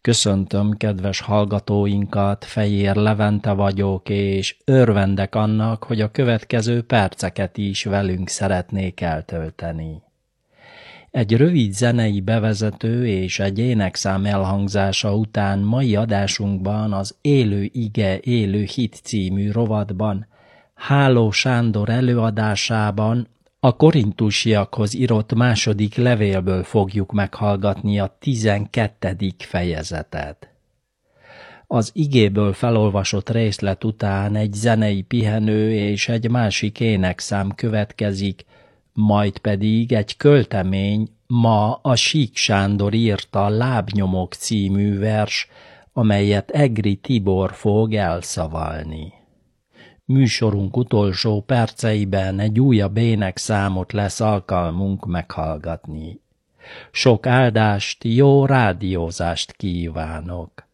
Köszöntöm kedves hallgatóinkat, Fejér Levente vagyok, és örvendek annak, hogy a következő perceket is velünk szeretnék eltölteni. Egy rövid zenei bevezető és egy énekszám elhangzása után mai adásunkban az Élő ige, élő hit című rovatban Háló Sándor előadásában a korintusiakhoz írott második levélből fogjuk meghallgatni a 12. fejezetet. Az igéből felolvasott részlet után egy zenei pihenő és egy másik énekszám következik, majd pedig egy költemény, ma a Sík Sándor írta Lábnyomok című vers, amelyet Egri Tibor fog elszavalni. Műsorunk utolsó perceiben egy újabb énekszámot lesz alkalmunk meghallgatni. Sok áldást, jó rádiózást kívánok!